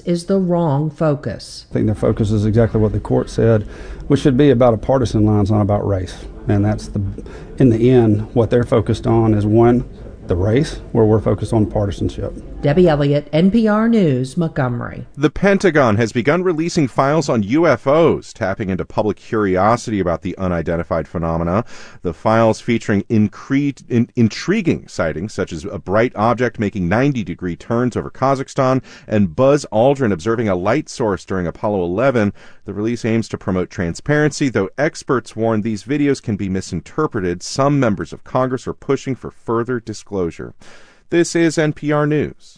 is the wrong focus. I think their focus is exactly what the court said, which should be about a partisan lines, not about race. And that's, in the end, what they're focused on is, one, the race, where we're focused on partisanship. Debbie Elliott, NPR News, Montgomery. The Pentagon has begun releasing files on UFOs, tapping into public curiosity about the unidentified phenomena. The files featuring intriguing sightings, such as a bright object making 90-degree turns over Kazakhstan and Buzz Aldrin observing a light source during Apollo 11. The release aims to promote transparency, though experts warn these videos can be misinterpreted. Some members of Congress are pushing for further disclosure. This is NPR News.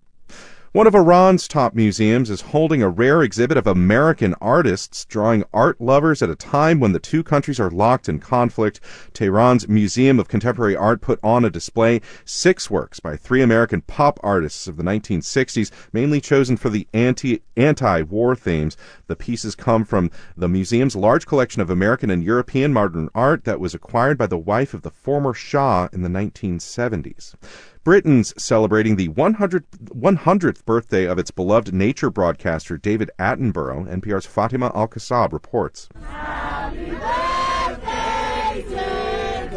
One of Iran's top museums is holding a rare exhibit of American artists, drawing art lovers at a time when the two countries are locked in conflict. Tehran's Museum of Contemporary Art put on a display 6 works by 3 American pop artists of the 1960s, mainly chosen for the anti-war themes. The pieces come from the museum's large collection of American and European modern art that was acquired by the wife of the former Shah in the 1970s. Britain's celebrating the 100th birthday of its beloved nature broadcaster David Attenborough. NPR's Fatima Al-Kassab reports. Happy birthday to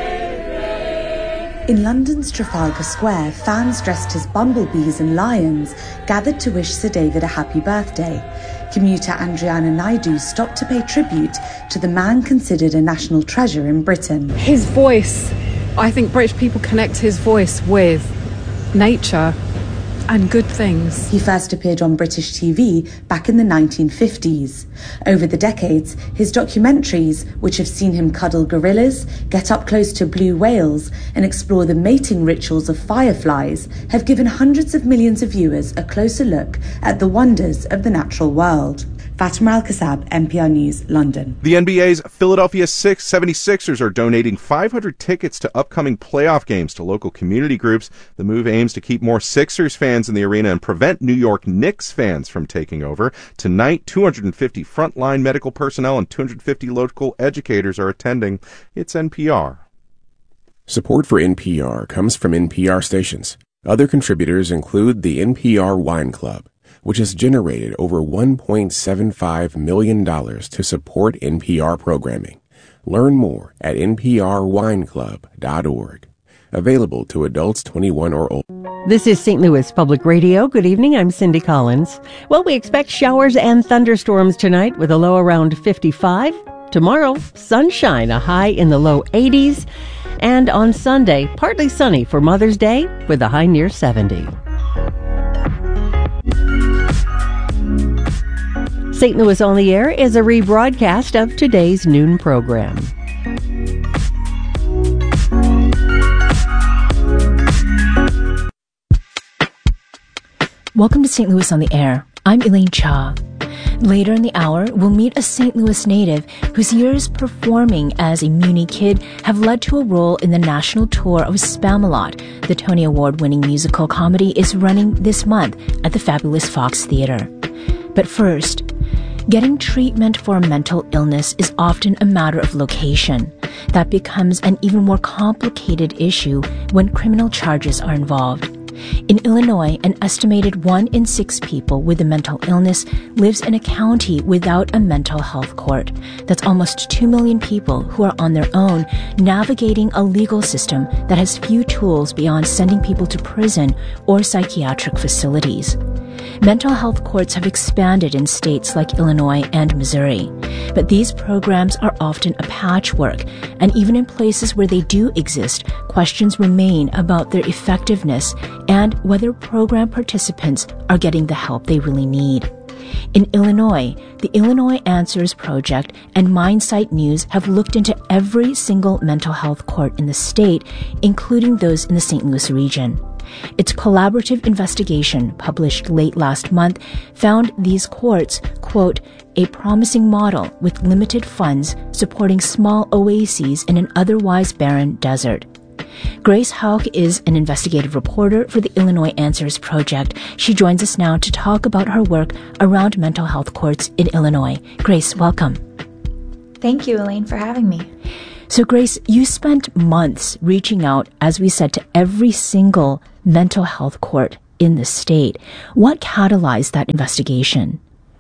David. In London's Trafalgar Square, fans dressed as bumblebees and lions gathered to wish Sir David a happy birthday. Commuter Andriana Naidu stopped to pay tribute to the man considered a national treasure in Britain. His voice, I think British people connect his voice with nature and good things. He first appeared on British TV back in the 1950s. Over the decades, his documentaries, which have seen him cuddle gorillas, get up close to blue whales, and explore the mating rituals of fireflies, have given hundreds of millions of viewers a closer look at the wonders of the natural world. Fatima Al-Kassab, NPR News, London. The NBA's Philadelphia 76ers are donating 500 tickets to upcoming playoff games to local community groups. The move aims to keep more Sixers fans in the arena and prevent New York Knicks fans from taking over. Tonight, 250 frontline medical personnel and 250 local educators are attending. It's NPR. Support for NPR comes from NPR stations. Other contributors include the NPR Wine Club, which has generated over $1.75 million to support NPR programming. Learn more at nprwineclub.org. Available to adults 21 or older. This is St. Louis Public Radio. Good evening. I'm Cindy Collins. Well, we expect showers and thunderstorms tonight with a low around 55. Tomorrow, sunshine, a high in the low 80s. And on Sunday, partly sunny for Mother's Day with a high near 70. St. Louis on the Air is a rebroadcast of today's noon program. Welcome to St. Louis on the Air. I'm Elaine Cha. Later in the hour, we'll meet a St. Louis native whose years performing as a Muni kid have led to a role in the national tour of Spamalot. The Tony Award-winning musical comedy is running this month at the Fabulous Fox Theater. But first, getting treatment for a mental illness is often a matter of location. That becomes an even more complicated issue when criminal charges are involved. In Illinois, an estimated 1 in 6 people with a mental illness lives in a county without a mental health court. That's almost 2 million people who are on their own, navigating a legal system that has few tools beyond sending people to prison or psychiatric facilities. Mental health courts have expanded in states like Illinois and Missouri, but these programs are often a patchwork, and even in places where they do exist, questions remain about their effectiveness and whether program participants are getting the help they really need. In Illinois, the Illinois Answers Project and MindSight News have looked into every single mental health court in the state, including those in the St. Louis region. Its collaborative investigation, published late last month, found these courts, quote, a promising model with limited funds supporting small oases in an otherwise barren desert. Grace Hauk is an investigative reporter for the Illinois Answers Project. She joins us now to talk about her work around mental health courts in Illinois. Grace, welcome. Thank you, Elaine, for having me. So, Grace, you spent months reaching out, as we said, to every single mental health court in the state. What catalyzed that investigation?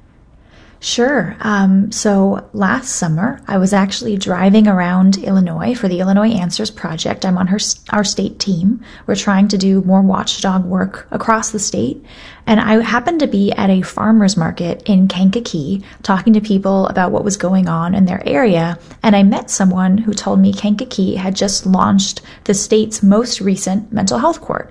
Sure. So last summer, I was actually driving around Illinois for the Illinois Answers Project. I'm on our state team. We're trying to do more watchdog work across the state. And I happened to be at a farmer's market in Kankakee talking to people about what was going on in their area. And I met someone who told me Kankakee had just launched the state's most recent mental health court.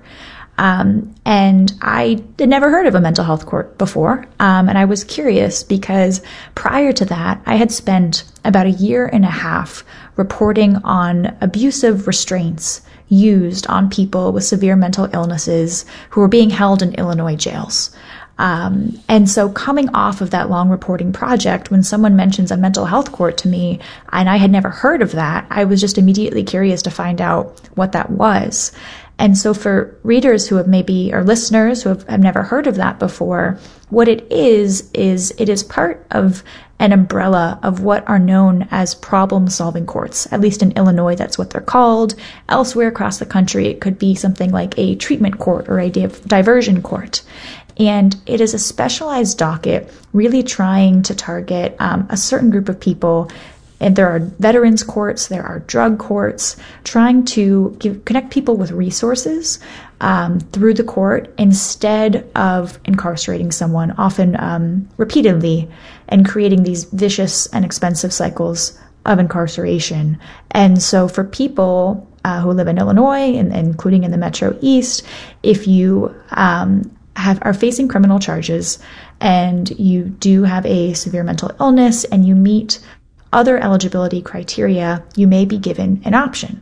And I had never heard of a mental health court before. And I was curious because prior to that, I had spent about a year and a half reporting on abusive restraints used on people with severe mental illnesses who were being held in Illinois jails. And so coming off of that long reporting project, when someone mentions a mental health court to me, and I had never heard of that, I was just immediately curious to find out what that was. And so for readers who have or listeners who have never heard of that before, what it is it is part of an umbrella of what are known as problem-solving courts. At least in Illinois, that's what they're called. Elsewhere across the country, it could be something like a treatment court or a diversion court. And it is a specialized docket really trying to target a certain group of people. And there are veterans courts, there are drug courts, trying to connect people with resources through the court instead of incarcerating someone, often repeatedly, and creating these vicious and expensive cycles of incarceration. And so for people who live in Illinois, and including in the Metro East, if you are facing criminal charges and you do have a severe mental illness and you meet other eligibility criteria, you may be given an option.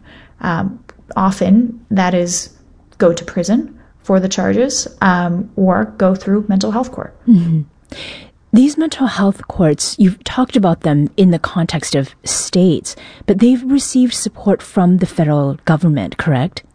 Often that is go to prison for the charges or go through mental health court. Mm-hmm. These mental health courts, you've talked about them in the context of states, but they've received support from the federal government, correct?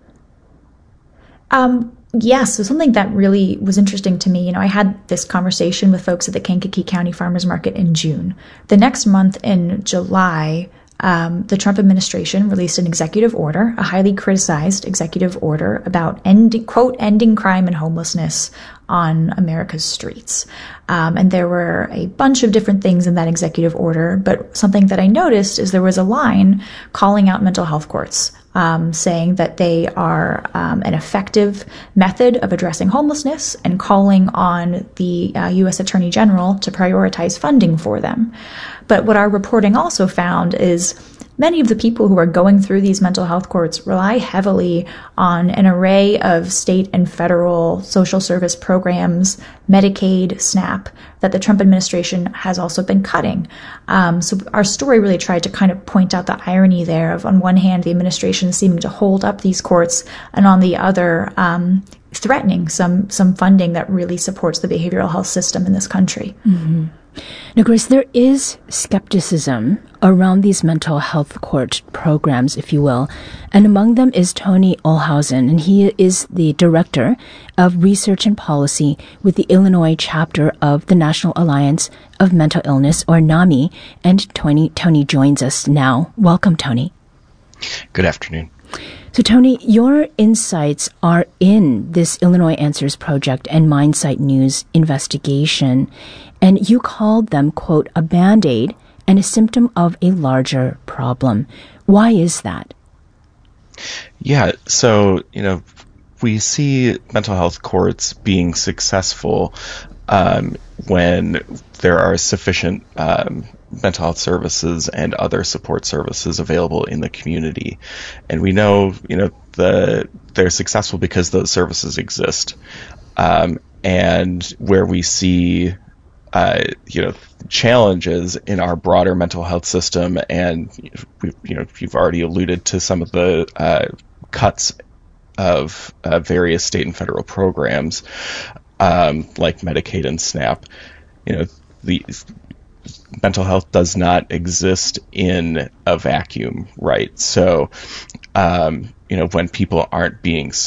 Yes, so something that really was interesting to me, I had this conversation with folks at the Kankakee County Farmers Market in June. The next month in July, the Trump administration released an executive order, a highly criticized executive order about ending crime and homelessness on America's streets. And there were a bunch of different things in that executive order, but something that I noticed is there was a line calling out mental health courts, saying that they are an effective method of addressing homelessness and calling on the U.S. Attorney General to prioritize funding for them. But what our reporting also found is many of the people who are going through these mental health courts rely heavily on an array of state and federal social service programs, Medicaid, SNAP, that the Trump administration has also been cutting. So our story really tried to kind of point out the irony there of, on one hand, the administration seeming to hold up these courts, and on the other, threatening some funding that really supports the behavioral health system in this country. Mm-hmm. Now, Grace, there is skepticism around these mental health court programs, if you will, and among them is Tony Olhausen, and he is the Director of Research and Policy with the Illinois chapter of the National Alliance of Mental Illness, or NAMI, and Tony joins us now. Welcome, Tony. Good afternoon. So, Tony, your insights are in this Illinois Answers Project and MindSight News investigation, and you called them, quote, a Band-Aid and a symptom of a larger problem. Why is that? Yeah, so, we see mental health courts being successful when there are sufficient mental health services and other support services available in the community. And we know, they're successful because those services exist. And where we see, challenges in our broader mental health system, and, you've already alluded to some of the cuts of various state and federal programs, like Medicaid and SNAP. The mental health does not exist in a vacuum, right? So, when people aren't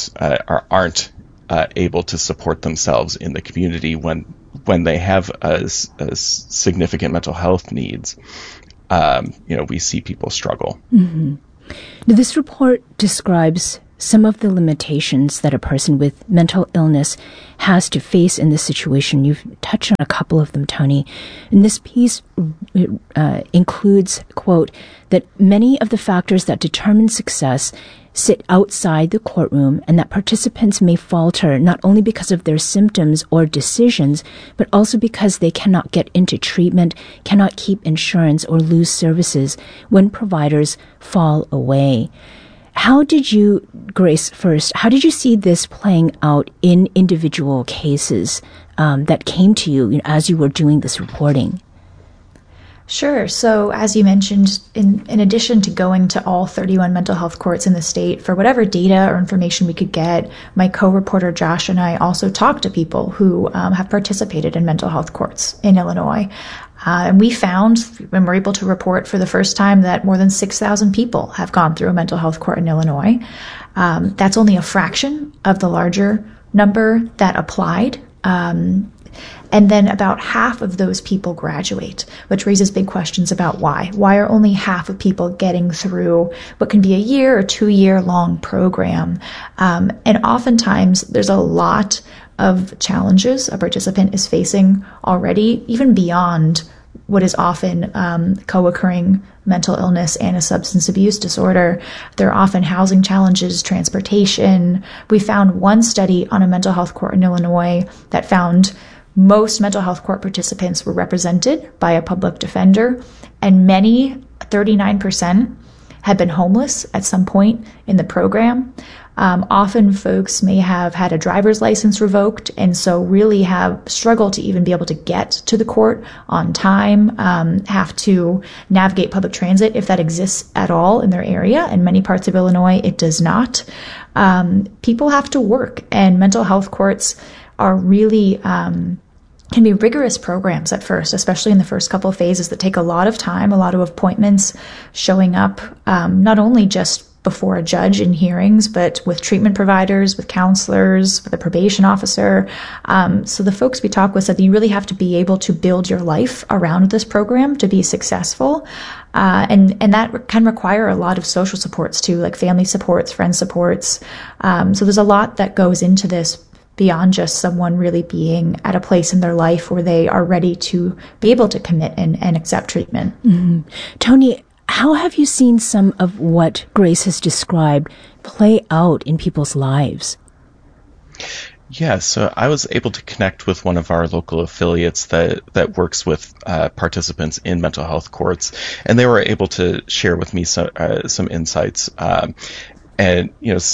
able to support themselves in the community, when they have a significant mental health needs, we see people struggle. Mm-hmm. Now, this report describes some of the limitations that a person with mental illness has to face in this situation. You've touched on a couple of them, Tony. And this piece includes, quote, that many of the factors that determine success sit outside the courtroom, and that participants may falter not only because of their symptoms or decisions, but also because they cannot get into treatment, cannot keep insurance, or lose services when providers fall away. How did you, Grace, how did you see this playing out in individual cases that came to you as you were doing this reporting? Sure. So as you mentioned, in addition to going to all 31 mental health courts in the state for whatever data or information we could get, my co-reporter Josh and I also talked to people who have participated in mental health courts in Illinois. And we found, when we're able to report for the first time, that more than 6,000 people have gone through a mental health court in Illinois. That's only a fraction of the larger number that applied. And then about half of those people graduate, which raises big questions about why. Why are only half of people getting through what can be a year or 2 year long program? And oftentimes there's a lot of challenges a participant is facing already, even beyond what is often co-occurring mental illness and a substance abuse disorder. There are often housing challenges, transportation. We found one study on a mental health court in Illinois that found most mental health court participants were represented by a public defender, and many, 39%, had been homeless at some point in the program. Often folks may have had a driver's license revoked, and so really have struggled to even be able to get to the court on time, have to navigate public transit if that exists at all in their area. In many parts of Illinois, it does not. People have to work, and mental health courts are really can be rigorous programs at first, especially in the first couple of phases that take a lot of time, a lot of appointments, showing up not only just before a judge in hearings, but with treatment providers, with counselors, with a probation officer. So the folks we talked with said that you really have to be able to build your life around this program to be successful. And that can require a lot of social supports too, like family supports, friend supports. So there's a lot that goes into this beyond just someone really being at a place in their life where they are ready to be able to commit and accept treatment. Mm-hmm. Tony, how have you seen some of what Grace has described play out in people's lives? Yeah, so I was able to connect with one of our local affiliates that works with participants in mental health courts, and they were able to share with me some insights. And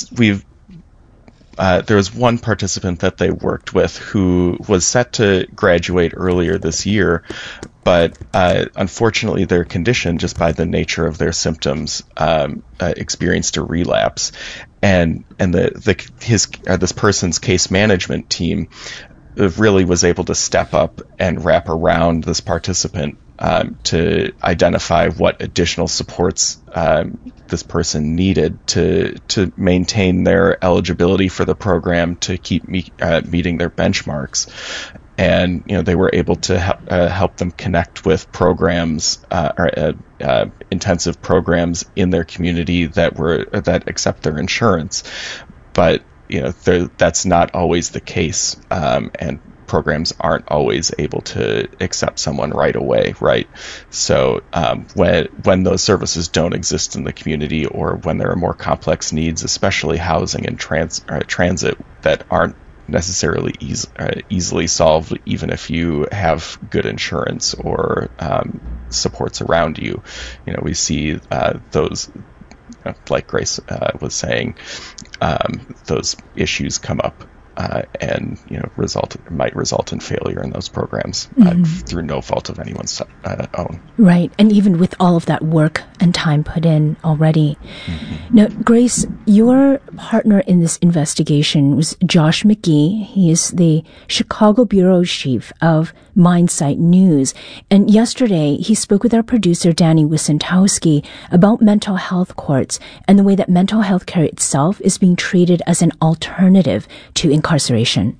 there was one participant that they worked with who was set to graduate earlier this year, but unfortunately their condition, just by the nature of their symptoms, experienced a relapse, and this person's case management team really was able to step up and wrap around this participant to identify what additional supports this person needed to maintain their eligibility for the program, to keep meeting their benchmarks. And they were able to help them connect with programs or intensive programs in their community that accept their insurance. But that's not always the case, and programs aren't always able to accept someone right away, right? So when those services don't exist in the community, or when there are more complex needs, especially housing and transit, that aren't necessarily easily solved, even if you have good insurance or supports around you, we see those, like Grace was saying, those issues come up. And might result in failure in those programs through no fault of anyone's own. Right, and even with all of that work and time put in already. Mm-hmm. Now, Grace, your partner in this investigation was Josh McGee. He is the Chicago bureau chief of Mindsight News. And yesterday, he spoke with our producer, Danny Wysentowski, about mental health courts and the way that mental health care itself is being treated as an alternative to incarceration.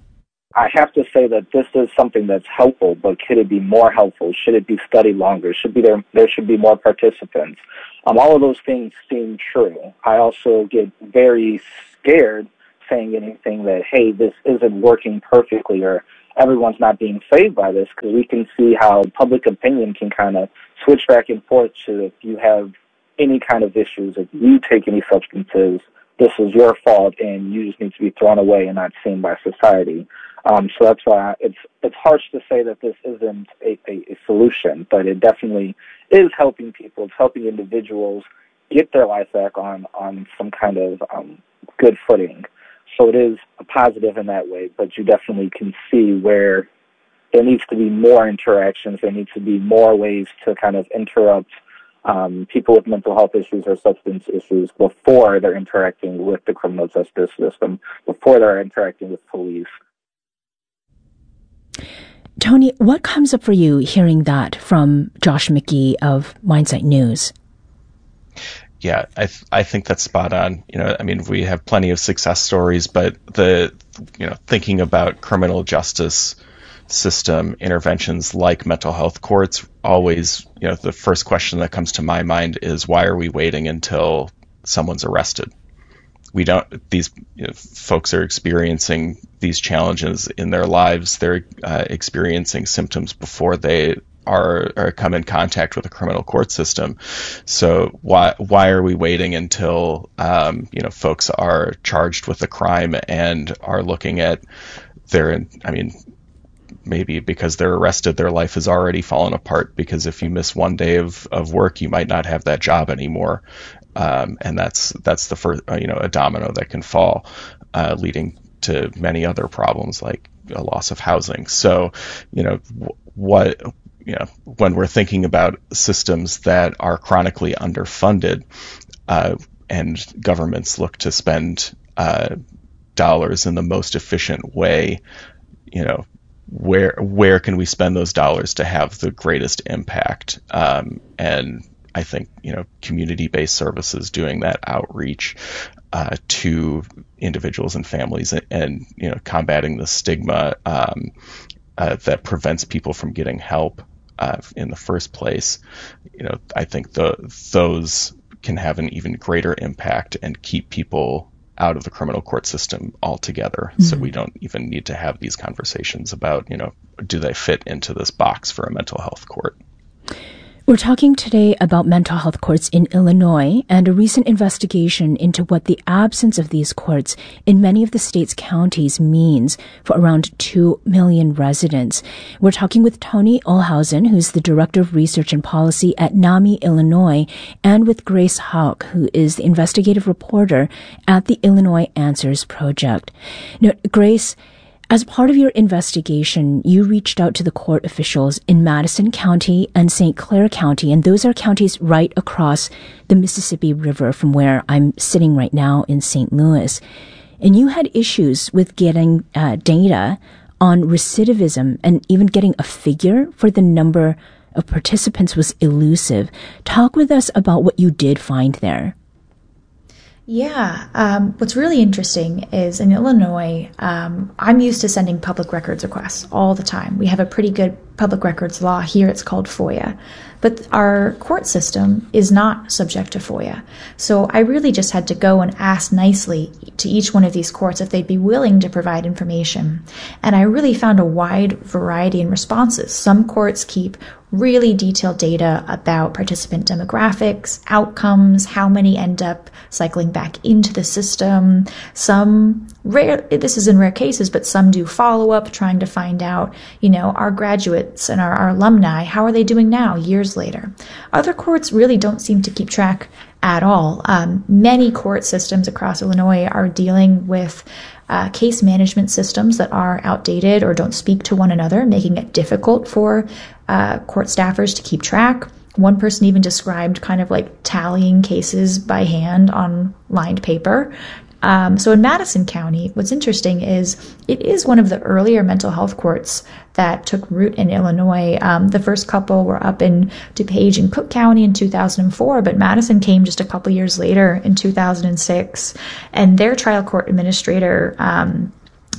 I have to say that this is something that's helpful, but could it be more helpful? Should it be studied longer? There should be more participants. All of those things seem true. I also get very scared saying anything that, hey, this isn't working perfectly or everyone's not being saved by this, because we can see how public opinion can kind of switch back and forth to if you have any kind of issues, if you take any substances, this is your fault and you just need to be thrown away and not seen by society. So that's why it's harsh to say that this isn't a solution, but it definitely is helping people. It's helping individuals get their life back on some kind of good footing. So it is a positive in that way, but you definitely can see where there needs to be more interactions. There needs to be more ways to kind of interrupt people with mental health issues or substance issues before they're interacting with the criminal justice system, before they're interacting with police. Tony, what comes up for you hearing that from Josh McGee of Mindsight News? Yeah, I think that's spot on. We have plenty of success stories, but thinking about criminal justice system interventions like mental health courts, always, the first question that comes to my mind is, why are we waiting until someone's arrested? These folks are experiencing these challenges in their lives. They're experiencing symptoms before they are come in contact with the criminal court system. So why are we waiting until folks are charged with a crime and are looking at maybe because they're arrested, their life has already fallen apart, because if you miss one day of work, you might not have that job anymore. And that's the first, a domino that can fall, leading to many other problems like a loss of housing. So, when we're thinking about systems that are chronically underfunded, and governments look to spend dollars in the most efficient way, where can we spend those dollars to have the greatest impact? And I think, community-based services, doing that outreach to individuals and families, and combating the stigma that prevents people from getting help in the first place. I think those can have an even greater impact and keep people out of the criminal court system altogether. Mm-hmm. So we don't even need to have these conversations about, do they fit into this box for a mental health court? We're talking today about mental health courts in Illinois and a recent investigation into what the absence of these courts in many of the state's counties means for around 2 million residents. We're talking with Tony Olhausen, who's the Director of Research and Policy at NAMI, Illinois, and with Grace Hauck, who is the investigative reporter at the Illinois Answers Project. Now, Grace, as part of your investigation, you reached out to the court officials in Madison County and St. Clair County, and those are counties right across the Mississippi River from where I'm sitting right now in St. Louis. And you had issues with getting data on recidivism, and even getting a figure for the number of participants was elusive. Talk with us about what you did find there. Yeah. What's really interesting is in Illinois, I'm used to sending public records requests all the time. We have a pretty good public records law here. It's called FOIA. But our court system is not subject to FOIA. So I really just had to go and ask nicely to each one of these courts if they'd be willing to provide information. And I really found a wide variety in responses. Some courts keep really detailed data about participant demographics, outcomes, how many end up cycling back into the system. Some this is in rare cases, but some do follow-up, trying to find out, our graduates and our alumni, how are they doing now, years later. Other courts really don't seem to keep track at all. Many court systems across Illinois are dealing with case management systems that are outdated or don't speak to one another, making it difficult for court staffers to keep track. One person even described kind of like tallying cases by hand on lined paper. So in Madison County, what's interesting is it is one of the earlier mental health courts that took root in Illinois. The first couple were up in DuPage and Cook County in 2004, but Madison came just a couple years later in 2006. And their trial court administrator,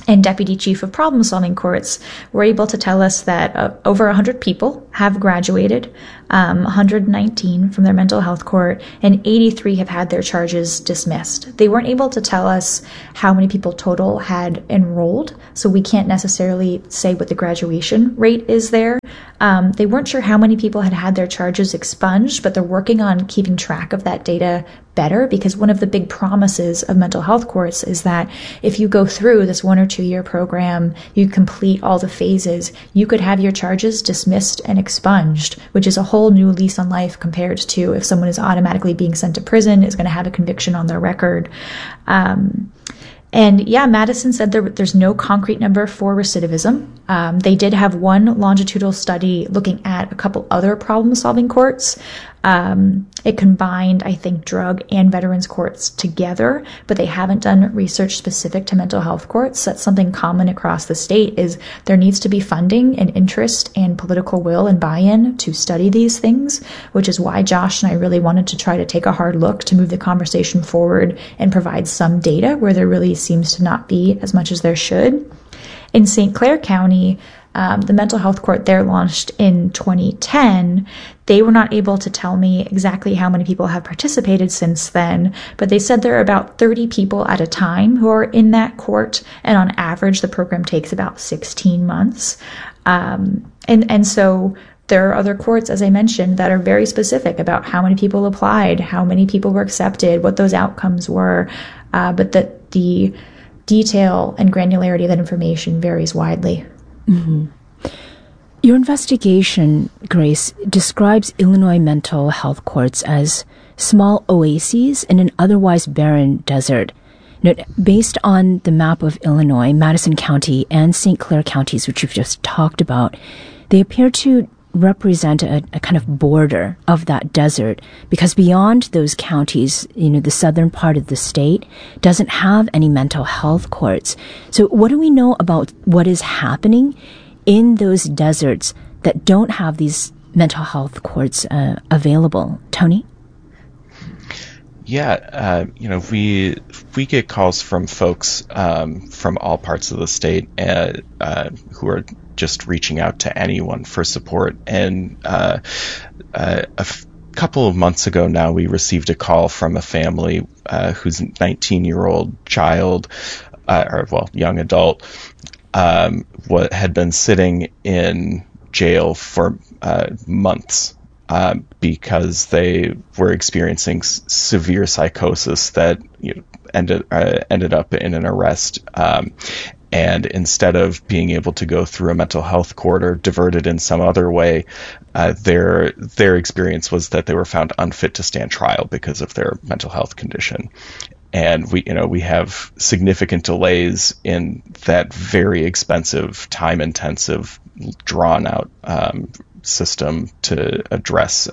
and Deputy Chief of Problem Solving Courts were able to tell us that over 100 people have graduated, 119 from their mental health court, and 83 have had their charges dismissed. They weren't able to tell us how many people total had enrolled, so we can't necessarily say what the graduation rate is there. They weren't sure how many people had had their charges expunged, but they're working on keeping track of that data better, because one of the big promises of mental health courts is that if you go through this 1 or 2 year program, you complete all the phases, you could have your charges dismissed and expunged, which is a whole new lease on life compared to if someone is automatically being sent to prison, is going to have a conviction on their record. And yeah, Madison said there's no concrete number for recidivism. They did have one longitudinal study looking at a couple other problem-solving courts. It combined, I think, drug and veterans courts together, but they haven't done research specific to mental health courts. That's something common across the state, is there needs to be funding and interest and political will and buy-in to study these things, which is why Josh and I really wanted to try to take a hard look to move the conversation forward and provide some data where there really seems to not be as much as there should. In St. Clair County, the mental health court there launched in 2010. They were not able to tell me exactly how many people have participated since then, but they said there are about 30 people at a time who are in that court, and on average the program takes about 16 months. And so there are other courts, as I mentioned, that are very specific about how many people applied, how many people were accepted, what those outcomes were, but that the detail and granularity of that information varies widely. Mm-hmm. Your investigation, Grace, describes Illinois mental health courts as small oases in an otherwise barren desert. Now, based on the map of Illinois, Madison County and St. Clair counties, which you've just talked about, they appear to represent a kind of border of that desert, because beyond those counties, the southern part of the state doesn't have any mental health courts. So what do we know about what is happening in those deserts that don't have these mental health courts available? Tony? Yeah, we get calls from folks from all parts of the state who are just reaching out to anyone for support. And couple of months ago now, we received a call from a family whose 19-year-old child, young adult, had been sitting in jail for months because they were experiencing severe psychosis that ended up in an arrest. And instead of being able to go through a mental health court or diverted in some other way, their experience was that they were found unfit to stand trial because of their mental health condition. And we have significant delays in that very expensive, time-intensive, drawn-out system to address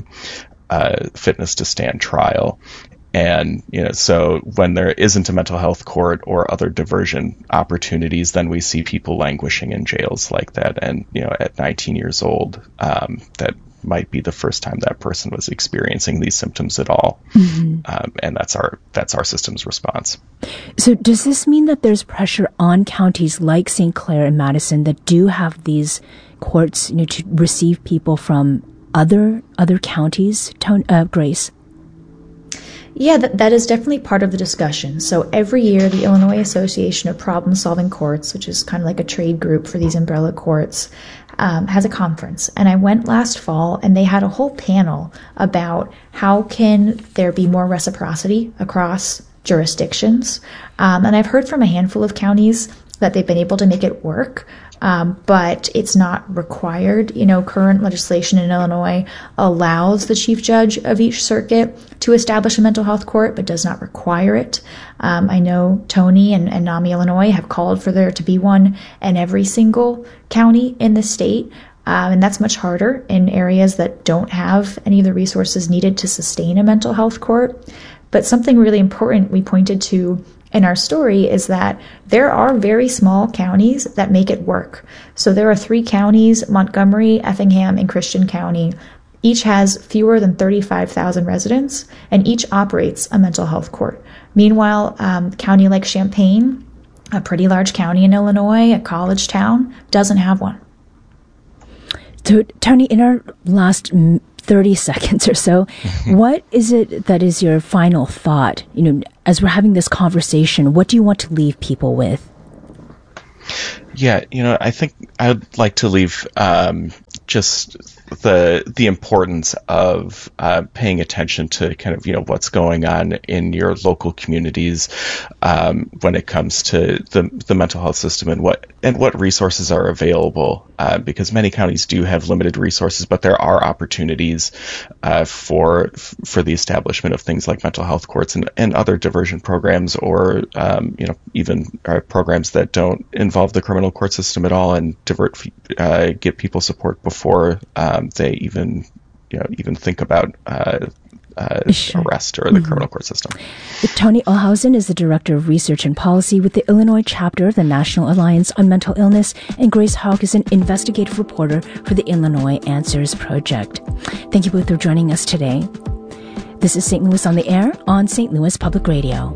fitness to stand trial. And, so when there isn't a mental health court or other diversion opportunities, then we see people languishing in jails like that. And, at 19 years old, that might be the first time that person was experiencing these symptoms at all. Mm-hmm. And that's our system's response. So does this mean that there's pressure on counties like St. Clair and Madison that do have these courts, to receive people from other counties? Grace? Yeah, that is definitely part of the discussion. So every year, the Illinois Association of Problem-Solving Courts, which is kind of like a trade group for these umbrella courts, has a conference. And I went last fall, and they had a whole panel about how can there be more reciprocity across jurisdictions. And I've heard from a handful of counties that they've been able to make it work. But it's not required. Current legislation in Illinois allows the chief judge of each circuit to establish a mental health court, but does not require it. I know Tony and NAMI Illinois have called for there to be one in every single county in the state. And that's much harder in areas that don't have any of the resources needed to sustain a mental health court. But something really important we pointed to in our story is that there are very small counties that make it work. So there are 3 counties, Montgomery, Effingham, and Christian County. Each has fewer than 35,000 residents, and each operates a mental health court. Meanwhile, a county like Champaign a pretty large county in Illinois, a college town, doesn't have one. So, Tony, in our last 30 seconds or so, what is it that is your final thought? As we're having this conversation, what do you want to leave people with? Yeah, I think I'd like to leave just the importance of paying attention to kind of what's going on in your local communities when it comes to the mental health system and what resources are available, because many counties do have limited resources, but there are opportunities for the establishment of things like mental health courts and other diversion programs, or even programs that don't involve the criminal court system at all and get people support before they even think about arrest or the criminal court system. Tony Ohlhausen is the Director of Research and Policy with the Illinois chapter of the National Alliance on Mental Illness, and Grace Hawk is an investigative reporter for the Illinois Answers Project. Thank you both for joining us today. This is St. Louis on the Air on St. Louis Public Radio.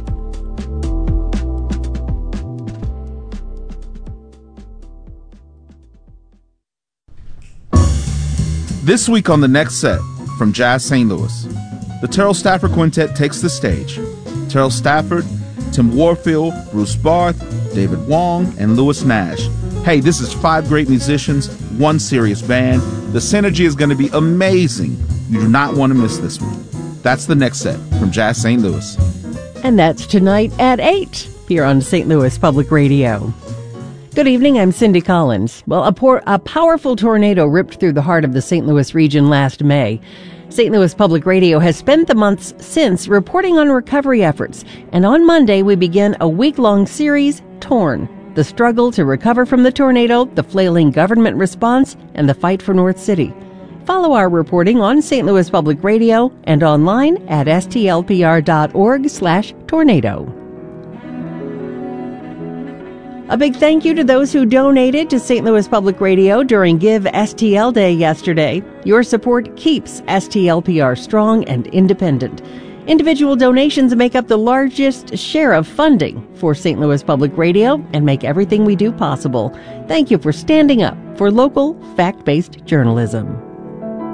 This week on The Next Set, from Jazz St. Louis, the Terrell Stafford Quintet takes the stage. Terrell Stafford, Tim Warfield, Bruce Barth, David Wong, and Louis Nash. Hey, this is 5 great musicians, 1 serious band. The synergy is going to be amazing. You do not want to miss this one. That's The Next Set, from Jazz St. Louis. And that's tonight at 8 here on St. Louis Public Radio. Good evening, I'm Cindy Collins. Well, a powerful tornado ripped through the heart of the St. Louis region last May. St. Louis Public Radio has spent the months since reporting on recovery efforts, and on Monday we begin a week-long series, Torn, the struggle to recover from the tornado, the flailing government response, and the fight for North City. Follow our reporting on St. Louis Public Radio and online at stlpr.org/tornado. A big thank you to those who donated to St. Louis Public Radio during Give STL Day yesterday. Your support keeps STLPR strong and independent. Individual donations make up the largest share of funding for St. Louis Public Radio and make everything we do possible. Thank you for standing up for local, fact-based journalism.